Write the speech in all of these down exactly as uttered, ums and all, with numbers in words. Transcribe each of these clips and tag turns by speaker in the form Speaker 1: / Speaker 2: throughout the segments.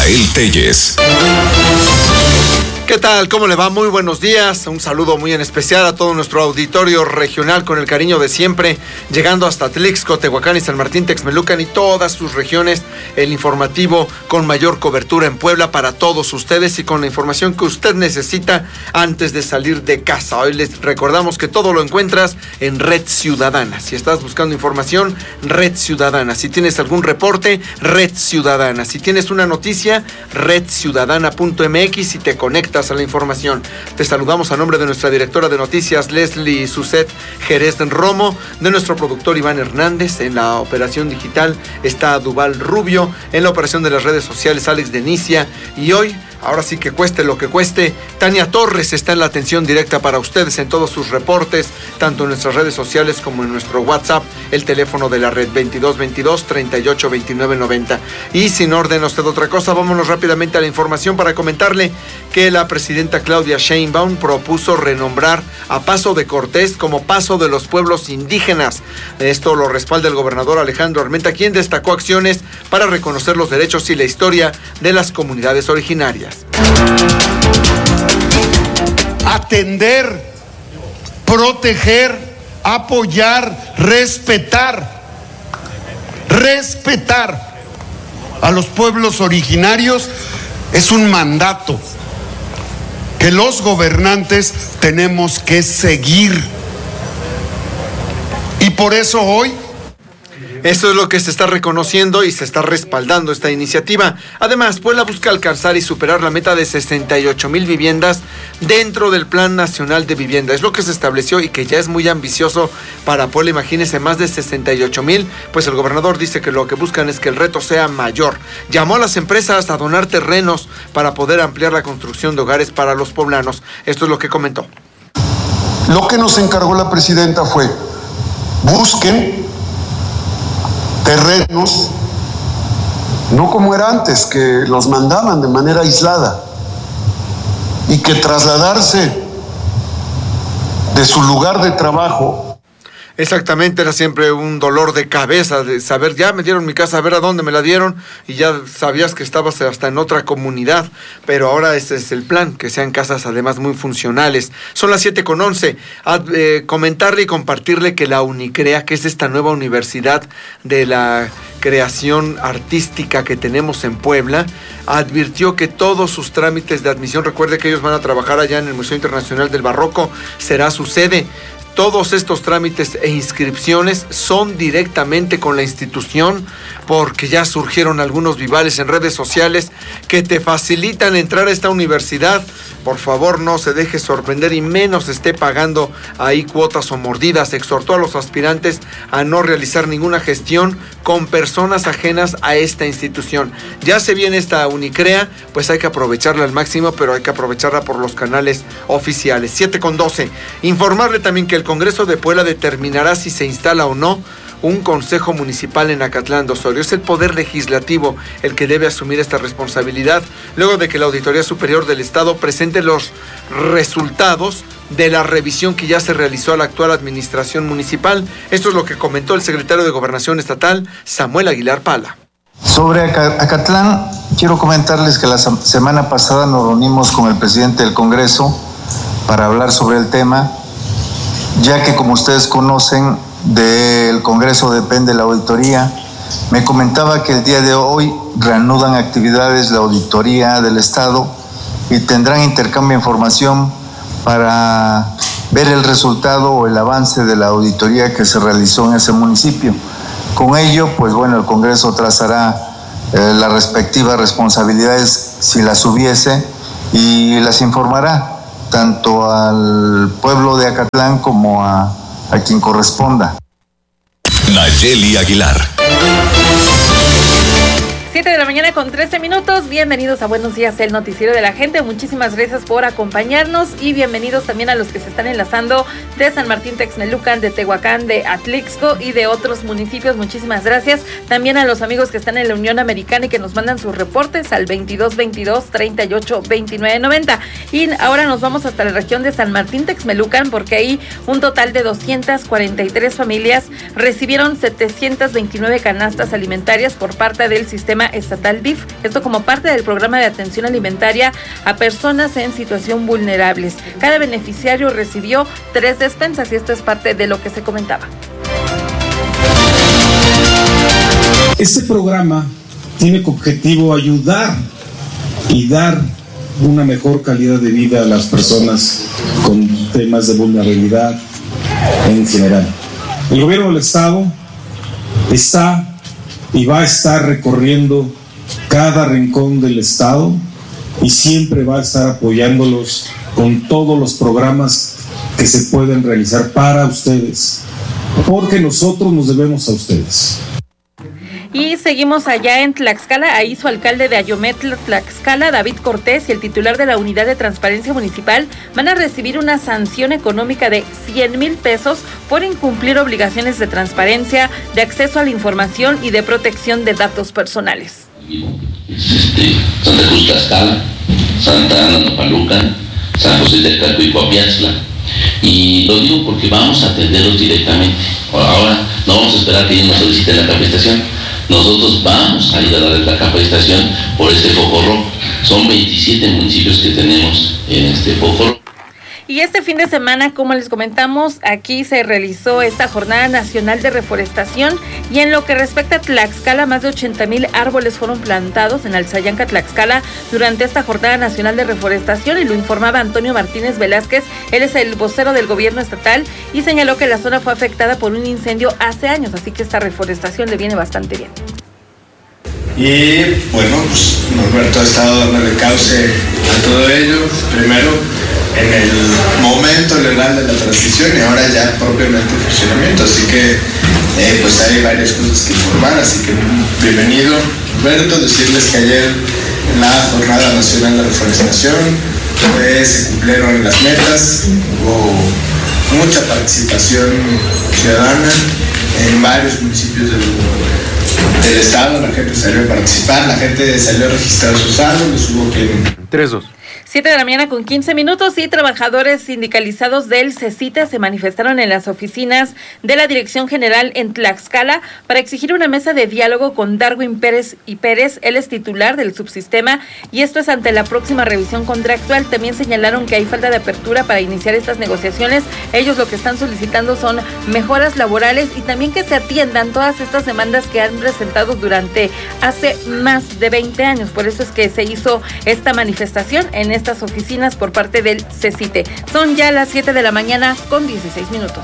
Speaker 1: Rafael Telles.
Speaker 2: ¿Qué tal? ¿Cómo le va? Muy buenos días. Un saludo muy en especial a todo nuestro auditorio regional con el cariño de siempre, llegando hasta Atlixco, Tehuacán y San Martín Texmelucan y todas sus regiones. El informativo con mayor cobertura en Puebla para todos ustedes y con la información que usted necesita antes de salir de casa. Hoy les recordamos que todo lo encuentras en Red Ciudadana. Si estás buscando información, Red Ciudadana. Si tienes algún reporte, Red Ciudadana. Si tienes una noticia, red ciudadana punto m x y te conectas a la información. Te saludamos a nombre de nuestra directora de noticias Leslie Suset Jerez Romo, de nuestro productor Iván Hernández. En la operación digital está Duval Rubio, en la operación de las redes sociales Alex Denicia, y hoy, ahora sí que cueste lo que cueste, Tania Torres está en la atención directa para ustedes en todos sus reportes, tanto en nuestras redes sociales como en nuestro WhatsApp, el teléfono de la red veintidós veintidós treinta y ocho veintinueve noventa. Y sin orden usted otra cosa, vámonos rápidamente a la información para comentarle que la presidenta Claudia Sheinbaum propuso renombrar a Paso de Cortés como Paso de los Pueblos Indígenas. Esto lo respalda el gobernador Alejandro Armenta, quien destacó acciones para reconocer los derechos y la historia de las comunidades originarias.
Speaker 3: Atender, proteger, apoyar, respetar, respetar a los pueblos originarios es un mandato que los gobernantes tenemos que seguir. Y por eso hoy...
Speaker 2: Eso es lo que se está reconociendo y se está respaldando esta iniciativa. Además, Puebla busca alcanzar y superar la meta de sesenta y ocho mil viviendas dentro del Plan Nacional de Vivienda. Es lo que se estableció y que ya es muy ambicioso para Puebla. Imagínense, más de sesenta y ocho mil. Pues el gobernador dice que lo que buscan es que el reto sea mayor. Llamó a las empresas a donar terrenos para poder ampliar la construcción de hogares para los poblanos. Esto es lo que comentó.
Speaker 3: Lo que nos encargó la presidenta fue: busquen terrenos, no como era antes, que los mandaban de manera aislada, y que trasladarse de su lugar de trabajo.
Speaker 2: Exactamente, era siempre un dolor de cabeza de saber, ya me dieron mi casa, a ver a dónde me la dieron, y ya sabías que estabas hasta en otra comunidad, pero ahora ese es el plan, que sean casas además muy funcionales. Son las siete con once, a, eh, comentarle y compartirle que la UNICREA, que es esta nueva universidad de la creación artística que tenemos en Puebla, advirtió que todos sus trámites de admisión, recuerde que ellos van a trabajar allá en el Museo Internacional del Barroco, será su sede. Todos estos trámites e inscripciones son directamente con la institución, porque ya surgieron algunos vivales en redes sociales que te facilitan entrar a esta universidad. Por favor, no se deje sorprender y menos esté pagando ahí cuotas o mordidas. Exhortó a los aspirantes a no realizar ninguna gestión con personas ajenas a esta institución. Ya se viene esta UNICREA, pues hay que aprovecharla al máximo, pero hay que aprovecharla por los canales oficiales. siete con doce. Informarle también que el Congreso de Puebla determinará si se instala o no un consejo municipal en Acatlán de Osorio. Es el poder legislativo el que debe asumir esta responsabilidad, luego de que la Auditoría Superior del Estado presente los resultados de la revisión que ya se realizó a la actual administración municipal. Esto es lo que comentó el secretario de Gobernación Estatal, Samuel Aguilar Pala.
Speaker 4: Sobre Acatlán, quiero comentarles que la semana pasada nos reunimos con el presidente del Congreso para hablar sobre el tema, ya que, como ustedes conocen, del Congreso depende la auditoría. Me comentaba que el día de hoy reanudan actividades la auditoría del Estado y tendrán intercambio de información para ver el resultado o el avance de la auditoría que se realizó en ese municipio. Con ello, pues bueno, el Congreso trazará eh, las respectivas responsabilidades si las hubiese y las informará tanto al pueblo de Acatlán como a, a quien corresponda.
Speaker 1: Nayeli Aguilar.
Speaker 5: siete de la mañana con trece minutos. Bienvenidos a Buenos Días, el noticiero de la gente. Muchísimas gracias por acompañarnos y bienvenidos también a los que se están enlazando de San Martín Texmelucan, de Tehuacán, de Atlixco y de otros municipios. Muchísimas gracias. También a los amigos que están en la Unión Americana y que nos mandan sus reportes al veintidós veintidós treinta y ocho veintinueve noventa. Y ahora nos vamos hasta la región de San Martín Texmelucan, porque ahí un total de doscientas cuarenta y tres familias recibieron setecientas veintinueve canastas alimentarias por parte del sistema estatal D I F, esto como parte del programa de atención alimentaria a personas en situación vulnerables. Cada beneficiario recibió tres despensas y esto es parte de lo que se comentaba.
Speaker 6: Este programa tiene como objetivo ayudar y dar una mejor calidad de vida a las personas con temas de vulnerabilidad en general. El gobierno del Estado está y va a estar recorriendo cada rincón del Estado y siempre va a estar apoyándolos con todos los programas que se pueden realizar para ustedes, porque nosotros nos debemos a ustedes.
Speaker 5: Y seguimos allá en Tlaxcala, ahí su alcalde de Ayometl, Tlaxcala, David Cortés, y el titular de la Unidad de Transparencia Municipal van a recibir una sanción económica de cien mil pesos por incumplir obligaciones de transparencia, de acceso a la información y de protección de datos personales.
Speaker 7: Este, Santa Cruz Tlaxcala, Santa Ana Nopalucan, San José de Tlalco y Coapiaxtla. Y lo digo porque vamos a atenderlos directamente. Ahora no vamos a esperar que ellos nos soliciten la capacitación. Nosotros vamos a ir a darles la capacitación por este foco rojo. Son veintisiete municipios que tenemos en este foco rojo.
Speaker 5: Y este fin de semana, como les comentamos, aquí se realizó esta Jornada Nacional de Reforestación y en lo que respecta a Tlaxcala, más de ochenta mil árboles fueron plantados en Alzayanca, Tlaxcala, durante esta Jornada Nacional de Reforestación, y lo informaba Antonio Martínez Velázquez. Él es el vocero del gobierno estatal y señaló que la zona fue afectada por un incendio hace años, así que esta reforestación le viene bastante bien.
Speaker 8: Y bueno, pues Norberto ha estado dándole cauce a todo ello, primero en el momento legal de la transición y ahora ya propiamente en funcionamiento, así que eh, pues hay varias cosas que informar, así que bienvenido Norberto, decirles que ayer en la Jornada Nacional de Reforestación pues, se cumplieron las metas, hubo mucha participación ciudadana en varios municipios del del estado, la gente salió a participar, la gente salió a registrar sus árboles, hubo que...
Speaker 2: tres dos.
Speaker 5: siete de la mañana con quince minutos y trabajadores sindicalizados del CECITE se manifestaron en las oficinas de la Dirección General en Tlaxcala para exigir una mesa de diálogo con Darwin Pérez y Pérez. Él es titular del subsistema y esto es ante la próxima revisión contractual. También señalaron que hay falta de apertura para iniciar estas negociaciones. Ellos lo que están solicitando son mejoras laborales y también que se atiendan todas estas demandas que han presentado durante hace más de veinte años. Por eso es que se hizo esta manifestación en estas oficinas por parte del CECITE. Son ya las siete de la mañana con dieciséis minutos.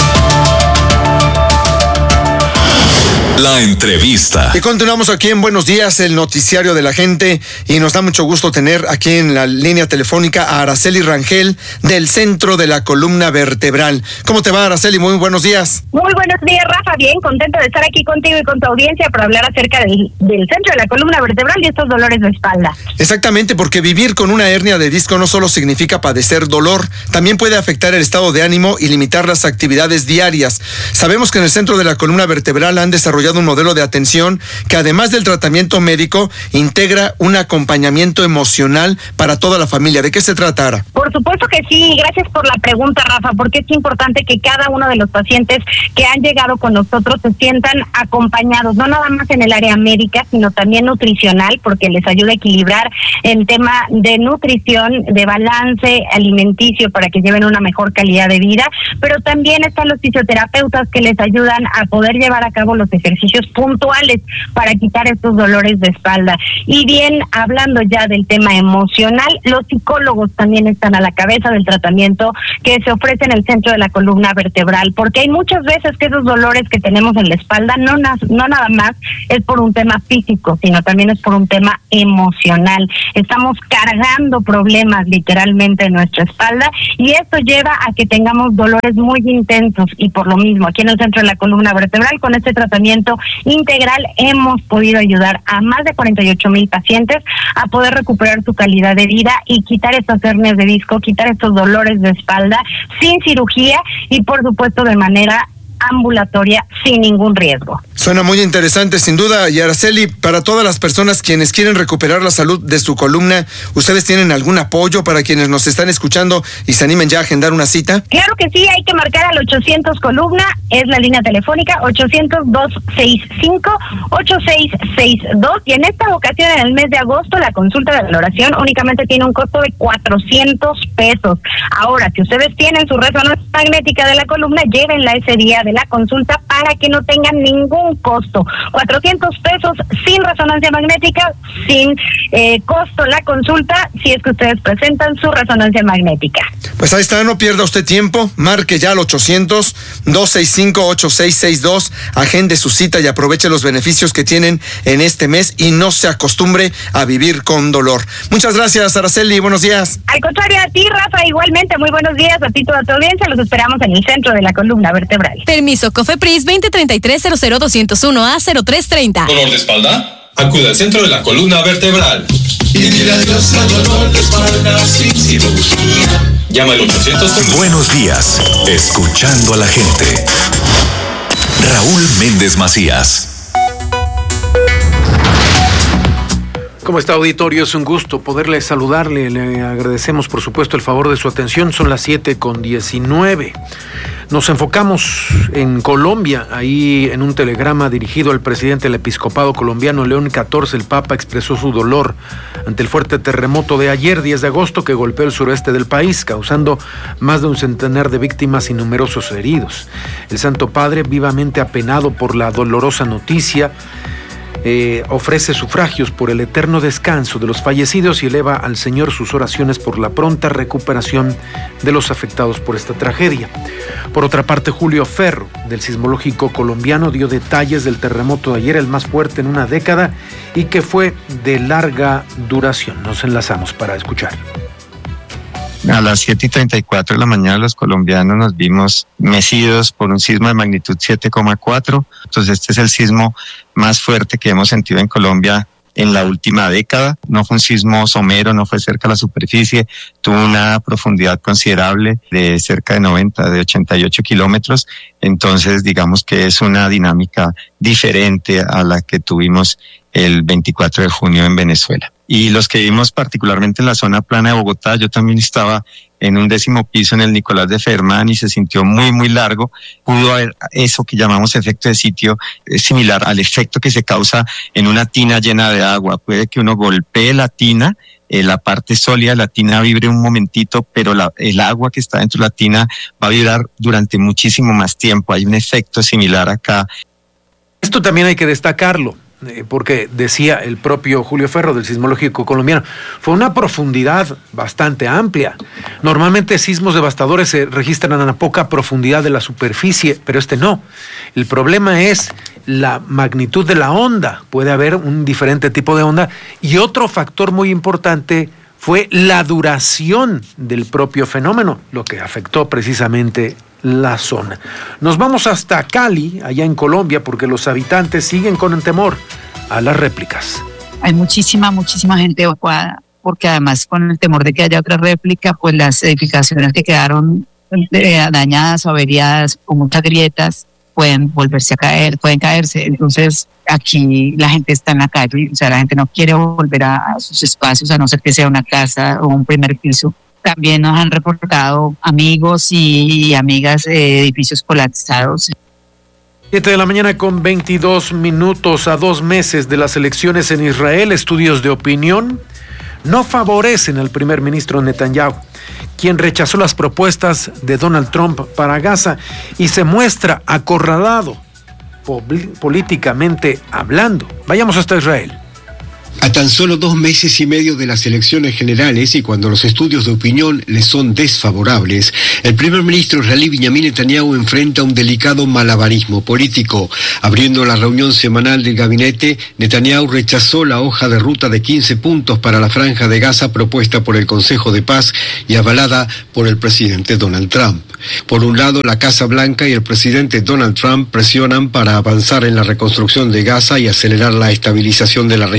Speaker 1: La entrevista.
Speaker 2: Y continuamos aquí en Buenos Días, el noticiario de la gente, y nos da mucho gusto tener aquí en la línea telefónica a Araceli Rangel del Centro de la Columna Vertebral. ¿Cómo te va, Araceli? Muy buenos días.
Speaker 9: Muy buenos días, Rafa. Bien, contento de estar aquí contigo y con tu audiencia para hablar acerca del, del Centro de la Columna Vertebral y estos dolores de espalda.
Speaker 2: Exactamente, porque vivir con una hernia de disco no solo significa padecer dolor, también puede afectar el estado de ánimo y limitar las actividades diarias. Sabemos que en el Centro de la Columna Vertebral han desarrollado un modelo de atención que, además del tratamiento médico, integra un acompañamiento emocional para toda la familia. ¿De qué se trata, Ara?
Speaker 9: Por supuesto que sí, gracias por la pregunta, Rafa, porque es importante que cada uno de los pacientes que han llegado con nosotros se sientan acompañados, no nada más en el área médica, sino también nutricional, porque les ayuda a equilibrar el tema de nutrición, de balance alimenticio para que lleven una mejor calidad de vida, pero también están los fisioterapeutas que les ayudan a poder llevar a cabo los ejercicios puntuales para quitar estos dolores de espalda. Y bien, hablando ya del tema emocional, los psicólogos también están a la cabeza del tratamiento que se ofrece en el Centro de la Columna Vertebral, porque hay muchas veces que esos dolores que tenemos en la espalda no, na- no nada más es por un tema físico, sino también es por un tema emocional. Estamos cargando problemas literalmente en nuestra espalda y esto lleva a que tengamos dolores muy intensos, y por lo mismo aquí en el Centro de la Columna Vertebral con este tratamiento integral hemos podido ayudar a más de cuarenta y ocho mil pacientes a poder recuperar su calidad de vida y quitar estas hernias de disco, quitar estos dolores de espalda sin cirugía y por supuesto de manera ambulatoria sin ningún riesgo.
Speaker 2: Suena muy interesante, sin duda. Y Araceli, para todas las personas quienes quieren recuperar la salud de su columna, ¿ustedes tienen algún apoyo para quienes nos están escuchando y se animen ya a agendar una cita?
Speaker 9: Claro que sí, hay que marcar al ochocientos columna, es la línea telefónica ochocientos, doscientos sesenta y cinco, ochenta y seis sesenta y dos, y en esta ocasión, en el mes de agosto, la consulta de valoración únicamente tiene un costo de cuatrocientos pesos. Ahora, si ustedes tienen su resonancia magnética de la columna, llévenla ese día de la consulta para que no tengan ningún costo. cuatrocientos pesos sin resonancia magnética, sin eh, costo la consulta, si es que ustedes presentan su resonancia magnética.
Speaker 2: Pues ahí está, no pierda usted tiempo, marque ya al ochocientos, doscientos sesenta y cinco, ochenta y seis sesenta y dos, agende su cita y aproveche los beneficios que tienen en este mes y no se acostumbre a vivir con dolor. Muchas gracias, Araceli, buenos días.
Speaker 9: Al contrario, a ti, Rafa, igualmente, muy buenos días a ti, toda tu audiencia, los esperamos en el centro de la columna vertebral.
Speaker 10: Permiso COFEPRIS veinte treinta y tres cero cero doscientos uno A cero tres treinta.
Speaker 1: ¿Dolor de espalda? Acude al centro de la columna vertebral.
Speaker 11: Y dile adiós al dolor de espalda sin cirugía.
Speaker 1: Llama al ochocientos.
Speaker 12: Buenos días, escuchando a la gente. Raúl Méndez Macías.
Speaker 13: ¿Cómo está, auditorio? Es un gusto poderle saludarle. Le agradecemos, por supuesto, el favor de su atención. Son las siete con diecinueve. Nos enfocamos en Colombia. Ahí, en un telegrama dirigido al presidente del episcopado colombiano, León catorce, el Papa expresó su dolor ante el fuerte terremoto de ayer, diez de agosto, que golpeó el sureste del país, causando más de un centenar de víctimas y numerosos heridos. El Santo Padre, vivamente apenado por la dolorosa noticia, Eh, ofrece sufragios por el eterno descanso de los fallecidos y eleva al Señor sus oraciones por la pronta recuperación de los afectados por esta tragedia. Por otra parte, Julio Ferro, del Sismológico Colombiano, dio detalles del terremoto de ayer, el más fuerte en una década y que fue de larga duración. Nos enlazamos para escuchar.
Speaker 4: A las siete y treinta y cuatro de la mañana los colombianos nos vimos mecidos por un sismo de magnitud siete coma cuatro. Entonces este es el sismo más fuerte que hemos sentido en Colombia en la última década. No fue un sismo somero, no fue cerca a la superficie, tuvo una profundidad considerable de cerca de noventa, de ochenta y ocho kilómetros. Entonces digamos que es una dinámica diferente a la que tuvimos el veinticuatro de junio en Venezuela. Y los que vimos particularmente en la zona plana de Bogotá, yo también estaba en un décimo piso en el Nicolás de Fermán y se sintió muy, muy largo. Pudo haber eso que llamamos efecto de sitio, es similar al efecto que se causa en una tina llena de agua. Puede que uno golpee la tina, eh, la parte sólida de la tina vibre un momentito, pero la, el agua que está dentro de la tina va a vibrar durante muchísimo más tiempo. Hay un efecto similar acá.
Speaker 13: Esto también hay que destacarlo, porque decía el propio Julio Ferro del Sismológico Colombiano, fue una profundidad bastante amplia. Normalmente sismos devastadores se registran a poca profundidad de la superficie, pero este no. El problema es la magnitud de la onda. Puede haber un diferente tipo de onda. Y otro factor muy importante fue la duración del propio fenómeno, lo que afectó precisamente la zona. Nos vamos hasta Cali, allá en Colombia, porque los habitantes siguen con el temor a las réplicas.
Speaker 14: Hay muchísima, muchísima gente evacuada, porque además con el temor de que haya otra réplica, pues las edificaciones que quedaron eh, dañadas o averiadas con muchas grietas pueden volverse a caer, pueden caerse. Entonces aquí la gente está en la calle, o sea, la gente no quiere volver a, a sus espacios, a no ser que sea una casa o un primer piso. También nos han reportado amigos y, y amigas de edificios colapsados.
Speaker 13: siete de la mañana con veintidós minutos. A dos meses de las elecciones en Israel, estudios de opinión no favorecen al primer ministro Netanyahu, quien rechazó las propuestas de Donald Trump para Gaza y se muestra acorralado políticamente hablando. Vayamos hasta Israel.
Speaker 15: A tan solo dos meses y medio de las elecciones generales y cuando los estudios de opinión le son desfavorables, el primer ministro israelí Benjamin Netanyahu enfrenta un delicado malabarismo político. Abriendo la reunión semanal del gabinete, Netanyahu rechazó la hoja de ruta de quince puntos para la franja de Gaza propuesta por el Consejo de Paz y avalada por el presidente Donald Trump. Por un lado, la Casa Blanca y el presidente Donald Trump presionan para avanzar en la reconstrucción de Gaza y acelerar la estabilización de la región.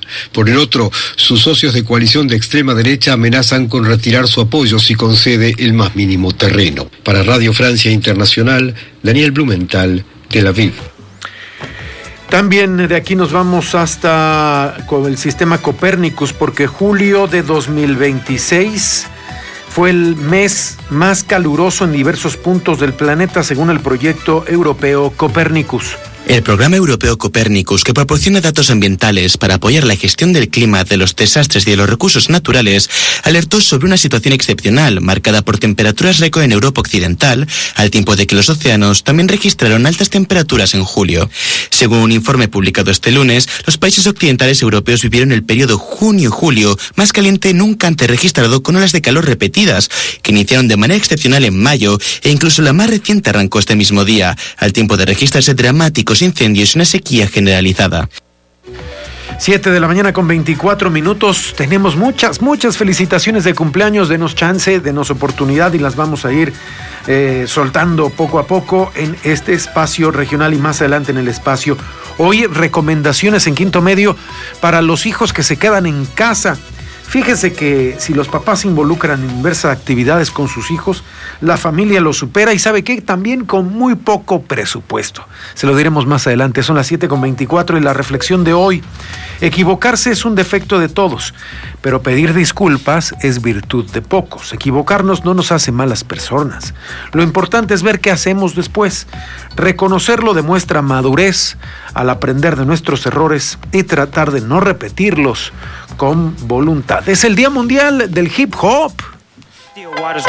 Speaker 15: Por el otro, sus socios de coalición de extrema derecha amenazan con retirar su apoyo si concede el más mínimo terreno. Para Radio Francia Internacional, Daniel Blumenthal, Tel Aviv.
Speaker 13: También de aquí nos vamos hasta con el sistema Copérnicus, porque julio de dos mil veintiséis fue el mes más caluroso en diversos puntos del planeta, según el proyecto europeo Copérnicus.
Speaker 16: El programa europeo Copérnicus, que proporciona datos ambientales para apoyar la gestión del clima, de los desastres y de los recursos naturales, alertó sobre una situación excepcional, marcada por temperaturas récord en Europa Occidental, al tiempo de que los océanos también registraron altas temperaturas en julio. Según un informe publicado este lunes, los países occidentales europeos vivieron el periodo junio-julio más caliente nunca antes registrado, con olas de calor repetidas, que iniciaron de manera excepcional en mayo, e incluso la más reciente arrancó este mismo día, al tiempo de registrarse dramáticos incendios y una sequía generalizada.
Speaker 13: siete de la mañana con veinticuatro minutos. Tenemos muchas, muchas felicitaciones de cumpleaños. Denos chance, denos oportunidad y las vamos a ir eh, soltando poco a poco en este espacio regional y más adelante en el espacio. Hoy, recomendaciones en Quinto Medio para los hijos que se quedan en casa. Fíjese que si los papás se involucran en diversas actividades con sus hijos, la familia lo supera y ¿sabe qué? También con muy poco presupuesto. Se lo diremos más adelante. Son las siete con veinticuatro y la reflexión de hoy. Equivocarse es un defecto de todos, pero pedir disculpas es virtud de pocos. Equivocarnos no nos hace malas personas. Lo importante es ver qué hacemos después. Reconocerlo demuestra madurez al aprender de nuestros errores y tratar de no repetirlos con voluntad. Es el Día Mundial del Hip Hop.